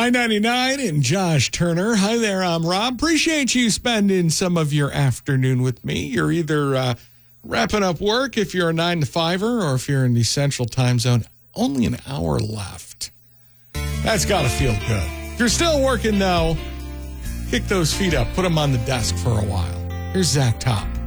I-99 and Josh Turner. Hi there, I'm Rob. Appreciate you spending some of your afternoon with me. You're either wrapping up work if you're a 9 to 5er, or if you're in the Central Time Zone, only an hour left. That's got to feel good. If you're still working, though, kick those feet up. Put them on the desk for a while. Here's Zach Top.